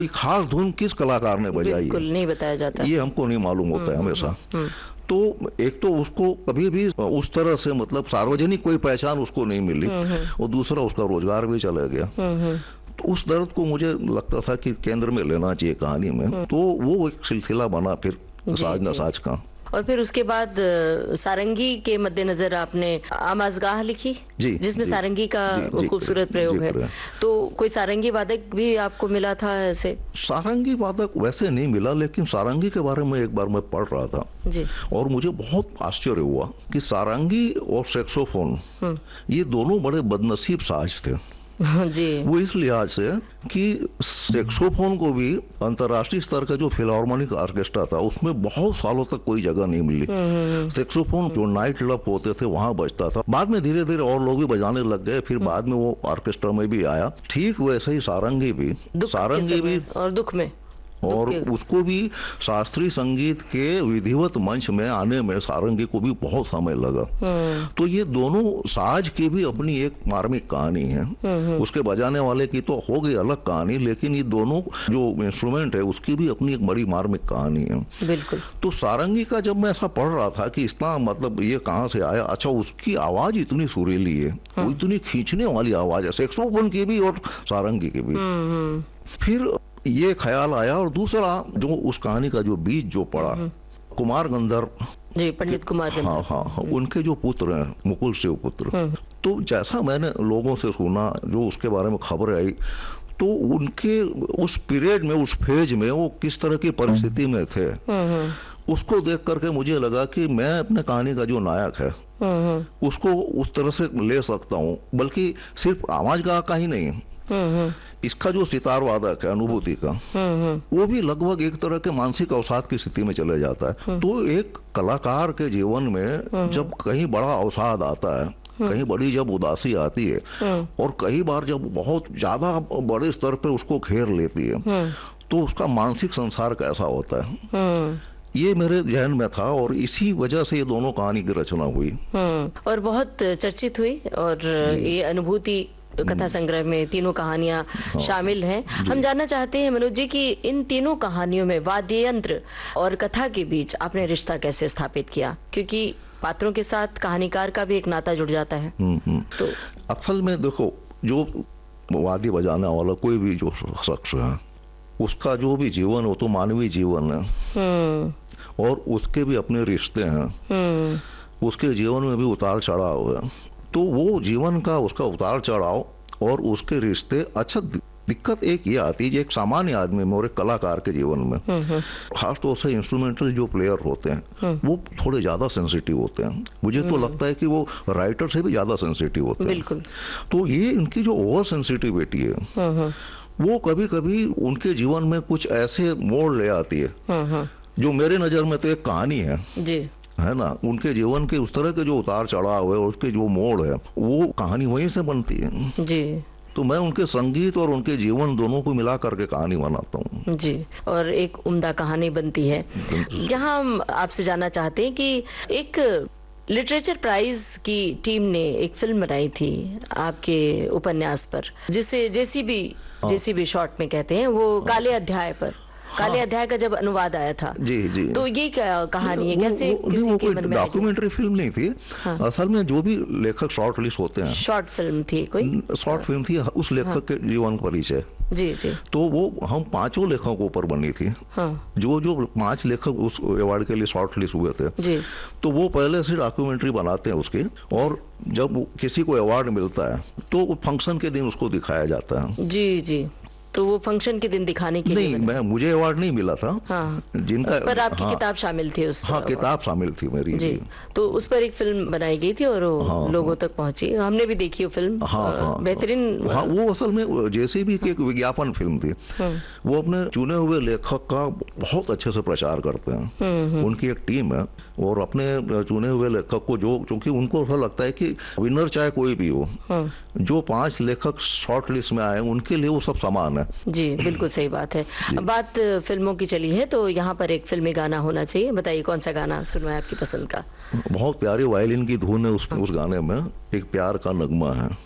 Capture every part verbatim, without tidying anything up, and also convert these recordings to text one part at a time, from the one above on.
ये खास धुन किस कलाकार ने बजाई है बिल्कुल नहीं बताया जाता, ये हमको नहीं मालूम होता है हम्म, हमेशा। हम्म, हम्म, तो एक तो उसको कभी भी उस तरह से मतलब सार्वजनिक कोई पहचान उसको नहीं मिली, हम्म, हम्म, और दूसरा उसका रोजगार भी चला गया। हम्म, हम्म, तो उस दर्द को मुझे लगता था कि केंद्र में लेना चाहिए कहानी में, हम्म, तो वो एक सिलसिला बना फिर जी साज न जी। साज का। और फिर उसके बाद अ, सारंगी के मद्देनजर आपने आमाज़गाह लिखी, जी जिसमें जी सारंगी का जी जी खूबसूरत प्रयोग है। जिक्र है। तो कोई सारंगी वादक भी आपको मिला था ऐसे? सारंगी वादक वैसे नहीं मिला, लेकिन सारंगी के बारे में एक बार मैं पढ़ रहा था जी। और मुझे बहुत आश्चर्य हुआ कि सारंगी और सैक्सोफोन हम्म। ये दोनों बड़े बदनसीब साज थे। जी। वो इस लिहाज से कि सैक्सोफोन को भी अंतर्राष्ट्रीय स्तर का जो फिलार्मोनिक ऑर्केस्ट्रा था उसमें बहुत सालों तक कोई जगह नहीं मिली। हम्म, हम्म, सैक्सोफोन जो नाइट क्लब होते थे वहां बजता था, बाद में धीरे धीरे और लोग भी बजाने लग गए, फिर बाद में वो ऑर्केस्ट्रा में भी आया। ठीक वैसे ही सारंगी भी दुख के सारंगी भी समय और दुख में, और दुख के- उसको भी शास्त्रीय संगीत के विधिवत मंच में आने में सारंगी को भी बहुत समय लगा। हम्म, तो ये दोनों साज की भी अपनी एक मार्मिक कहानी है। हम्म, हम्म, उसके बजाने वाले की तो हो गई अलग कहानी, लेकिन ये दोनों जो इंस्ट्रूमेंट है उसकी भी अपनी एक बड़ी मार्मिक कहानी है। बिल्कुल। तो सारंगी का जब मैं ऐसा पढ़ रहा था कि इतना मतलब ये कहाँ से आया, अच्छा उसकी आवाज इतनी सुरीली है, वो इतनी खींचने वाली आवाज है, सैक्सोफोन की भी और सारंगी की भी। हम्म, हम्म, फिर ये ख्याल आया, और दूसरा जो उस कहानी का जो बीज जो पड़ा, कुमार गंधर्व, जी, पंडित कुमार हाँ गंधर्व। हाँ हाँ, उनके जो पुत्र हैं मुकुल शिव पुत्र, हम्म, तो जैसा मैंने लोगों से सुना, जो उसके बारे में खबर आई, तो उनके उस पीरियड में, उस फेज में वो किस तरह की परिस्थिति में थे, हम्म, हम्म, उसको देख करके मुझे लगा कि मैं अपने कहानी का जो नायक है हम्म, हम्म, उसको उस तरह से ले सकता हूँ, बल्कि सिर्फ आवाज गा का ही नहीं, हम्म, हम्म, इसका जो सितार वादक है अनुभूति का, हम्म, हम्म, वो भी लगभग एक तरह के मानसिक अवसाद की स्थिति में चले जाता है। तो एक कलाकार के जीवन में जब कहीं बड़ा अवसाद आता है, कहीं बड़ी जब उदासी आती है, हम्म, और कई बार जब बहुत ज्यादा बड़े स्तर पे उसको घेर लेती है, हम्म, तो उसका मानसिक संसार कैसा होता है, हम्म, ये मेरे ध्यान में था, और इसी वजह से ये दोनों कहानी की रचना हुई। हम्म। और बहुत चर्चित हुई, और ये अनुभूति कथा संग्रह में तीनों कहानियां शामिल हैं। हम जानना चाहते हैं मनोज जी कि इन तीनों कहानियों में वाद्य यंत्र और कथा के बीच आपने रिश्ता कैसे स्थापित किया, क्योंकि पात्रों के साथ कहानीकार का भी एक नाता जुड़ जाता है। हम्म, हम्म। तो असल में देखो, जो वाद्य बजाने वाला कोई भी जो शख्स है, उसका जो भी जीवन हो तो मानवीय जीवन है, हम्म, और उसके भी अपने रिश्ते हैं, हम्म, उसके जीवन में भी उतार चढ़ाव है। तो वो जीवन का उसका उतार चढ़ाव और उसके रिश्ते, अच्छा दिक्कत एक ये आती है जो एक सामान्य आदमी में और एक कलाकार के जीवन में, हम्म, खासतौर से इंस्ट्रूमेंटल जो प्लेयर होते हैं वो थोड़े ज्यादा सेंसिटिव होते हैं। मुझे तो लगता है कि वो राइटर से भी ज्यादा सेंसिटिव होते हैं। बिल्कुल। तो ये इनकी जो ओवर सेंसिटिविटी है, हम्म, हम्म, वो कभी कभी उनके जीवन में कुछ ऐसे मोड़ ले आती है हम्म, हम्म, जो मेरे नजर में तो एक कहानी है जी, है ना। उनके जीवन के उस तरह के जो उतार चढ़ाव है, उसके जो मोड़ है, वो कहानी वहीं से बनती है। जी, तो मैं उनके संगीत और उनके जीवन दोनों को मिला करके कहानी बनाता हूँ। जी, और एक उम्दा कहानी बनती है। यहाँ हम आपसे जानना चाहते हैं कि एक लिटरेचर प्राइज की टीम ने एक फिल्म बनाई थी आपके उपन्यास पर, जिसे जेसीबी जेसीबी शॉर्ट में कहते हैं, वो काले अध्याय पर, काले अध्याय का जब अनुवाद आया था। जी जी। तो ये क्या कहानी है, वो, कैसे वो, किसी वो के कोई मन में? डॉक्यूमेंट्री फिल्म नहीं थी। हाँ। असल में जो भी लेखक शॉर्ट लिस्ट होते हैं, शॉर्ट फिल्म थी कोई? शॉर्ट फिल्म थी उस लेखक हाँ। के जीवन परिचय। जी जी। तो वो हम पांचों लेखकों पर बनी थी। हाँ। जो जो पांच लेखक उस अवार्ड के लिए शॉर्ट लिस्ट हुए थे, जी। तो वो पहले से डॉक्यूमेंट्री बनाते हैं उसकी, और जब किसी को अवार्ड मिलता है तो फंक्शन के दिन उसको दिखाया जाता है। जी जी। तो वो फंक्शन के दिन दिखाने के नहीं, लिए मैं मुझे अवार्ड नहीं मिला था। हाँ। जिनका पर आपकी हाँ, किताब शामिल थी उस? हाँ, किताब शामिल थी मेरी। जी। तो उस पर एक फिल्म बनाई गई थी और वो हाँ, लोगों तक पहुंची, हमने भी देखी वो फिल्म। हाँ, हाँ, बेहतरीन। हाँ, वो असल में जैसे भी एक विज्ञापन फिल्म थी। वो अपने चुने हुए लेखक का बहुत अच्छे से प्रचार करते हैं। उनकी एक टीम है, और अपने चुने हुए लेखक को, जो क्योंकि उनको ऐसा लगता है कि विनर चाहे कोई भी हो, जो पांच लेखक शॉर्ट लिस्ट में आए उनके लिए वो सब समान है। जी, बिल्कुल सही बात है। बात फिल्मों की चली है तो यहाँ पर एक फिल्मी गाना होना चाहिए। बताइए कौन सा गाना सुनवाए आपकी पसंद का? बहुत प्यारी वायलिन की धुन है उस, उस गाने में, एक प्यार का नगमा है।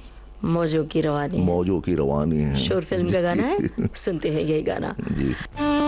मौजों की रवानी है। मौजों की रवानी है। शोर फिल्म का गाना है, सुनते हैं यही गाना। जी।